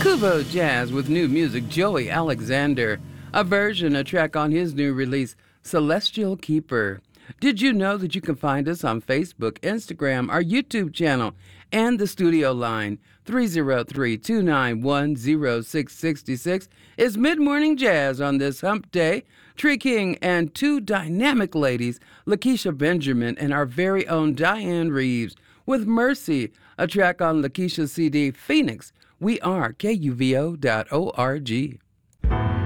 Kuvo Jazz with new music, Joey Alexander, a track on his new release, Celestial Keeper. Did you know that you can find us on Facebook, Instagram, our YouTube channel, and the studio line? 303-291-0666 is Mid-Morning Jazz on this hump day. Tree King and two dynamic ladies, Lakeisha Benjamin and our very own Diane Reeves, with Mercy, a track on Lakeisha's CD, Phoenix. We are KUVO.org.